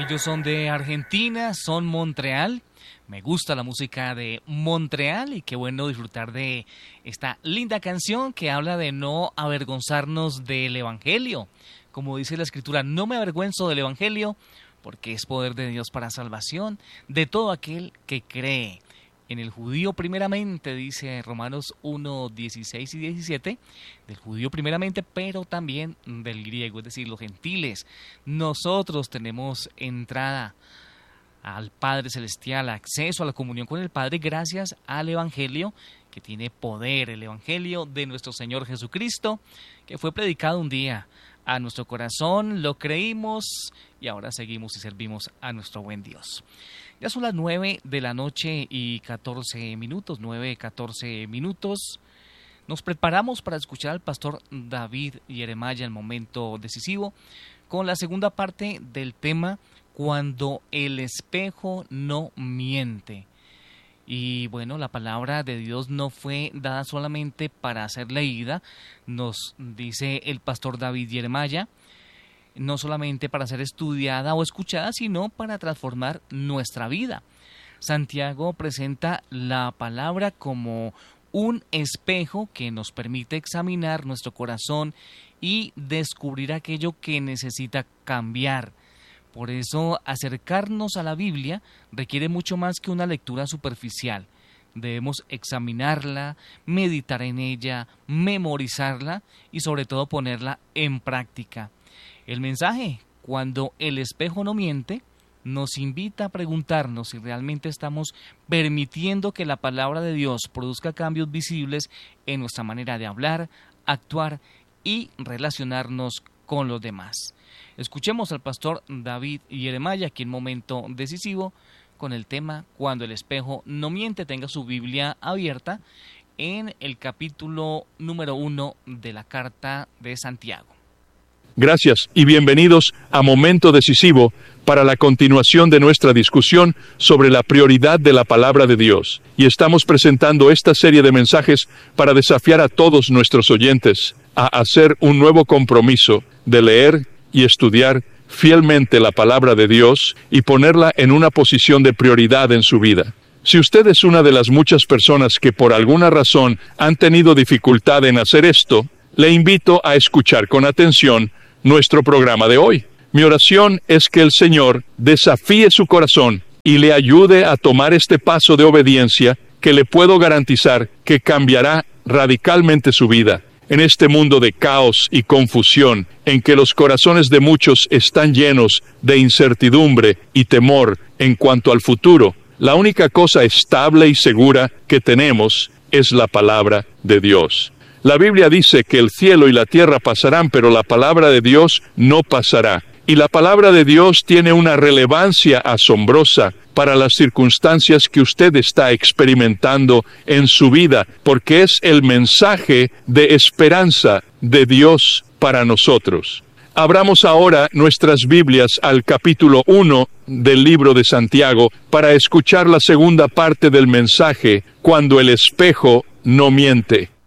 Ellos son de Argentina, son Montreal. Me gusta la música de Montreal y qué bueno disfrutar de esta linda canción que habla de no avergonzarnos del Evangelio. Como dice la Escritura, no me avergüenzo del Evangelio porque es poder de Dios para salvación de todo aquel que cree. En el judío primeramente, dice Romanos 1, 16 y 17, del judío primeramente, pero también del griego, es decir, los gentiles. Nosotros tenemos entrada al Padre Celestial, acceso a la comunión con el Padre gracias al Evangelio, que tiene poder, el Evangelio de nuestro Señor Jesucristo, que fue predicado un día a nuestro corazón, lo creímos y ahora seguimos y servimos a nuestro buen Dios. Ya son las 9 de la noche y 14 minutos, 9:14 minutos. Nos preparamos para escuchar al pastor David Jeremiah, el momento decisivo, con la segunda parte del tema Cuando el espejo no miente. Y bueno, la palabra de Dios no fue dada solamente para ser leída, nos dice el pastor David Jeremiah, no solamente para ser estudiada o escuchada, sino para transformar nuestra vida. Santiago presenta la palabra como un espejo que nos permite examinar nuestro corazón y descubrir aquello que necesita cambiar. Por eso, acercarnos a la Biblia requiere mucho más que una lectura superficial. Debemos examinarla, meditar en ella, memorizarla y sobre todo ponerla en práctica. El mensaje, cuando el espejo no miente, nos invita a preguntarnos si realmente estamos permitiendo que la palabra de Dios produzca cambios visibles en nuestra manera de hablar, actuar y relacionarnos con los demás. Escuchemos al pastor David Jeremiah, aquí en momento decisivo, con el tema Cuando el espejo no miente. Tenga su Biblia abierta en el capítulo número 1 de la carta de Santiago. Gracias y bienvenidos a Momento Decisivo para la continuación de nuestra discusión sobre la prioridad de la palabra de Dios. Y estamos presentando esta serie de mensajes para desafiar a todos nuestros oyentes a hacer un nuevo compromiso de leer y estudiar fielmente la palabra de Dios y ponerla en una posición de prioridad en su vida. Si usted es una de las muchas personas que por alguna razón han tenido dificultad en hacer esto, le invito a escuchar con atención nuestro programa de hoy. Mi oración es que el Señor desafíe su corazón y le ayude a tomar este paso de obediencia que le puedo garantizar que cambiará radicalmente su vida. En este mundo de caos y confusión, en que los corazones de muchos están llenos de incertidumbre y temor en cuanto al futuro, la única cosa estable y segura que tenemos es la palabra de Dios. La Biblia dice que el cielo y la tierra pasarán, pero la palabra de Dios no pasará. Y la palabra de Dios tiene una relevancia asombrosa para las circunstancias que usted está experimentando en su vida, porque es el mensaje de esperanza de Dios para nosotros. Abramos ahora nuestras Biblias al capítulo 1 del libro de Santiago para escuchar la segunda parte del mensaje, Cuando el espejo no miente.